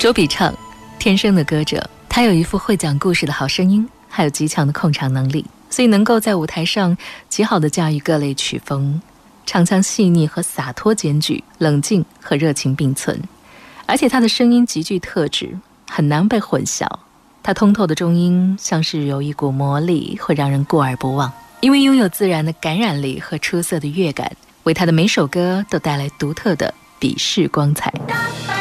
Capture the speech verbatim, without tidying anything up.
周笔畅，天生的歌者，他有一副会讲故事的好声音，还有极强的控场能力，所以能够在舞台上极好的驾驭各类曲风，唱腔细腻和洒脱兼具，冷静和热情并存。而且他的声音极具特质，很难被混淆。他通透的中音像是有一股魔力，会让人过耳不忘。因为拥有自然的感染力和出色的乐感，为他的每首歌都带来独特的笔势光彩。